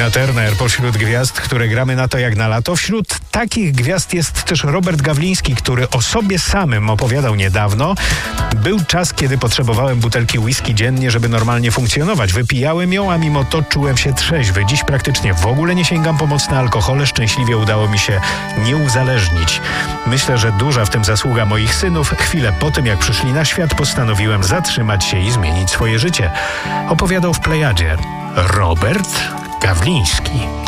Tina Turner pośród gwiazd, które gramy na to jak na lato. Wśród takich gwiazd jest też Robert Gawliński, który o sobie samym opowiadał niedawno. Był czas, kiedy potrzebowałem butelki whisky dziennie, żeby normalnie funkcjonować. Wypijałem ją, a mimo to czułem się trzeźwy. Dziś praktycznie w ogóle nie sięgam po mocne alkohole. Szczęśliwie udało mi się nie uzależnić. Myślę, że duża w tym zasługa moich synów. Chwilę po tym, jak przyszli na świat, postanowiłem zatrzymać się i zmienić swoje życie. Opowiadał w Plejadzie Robert Gawliński.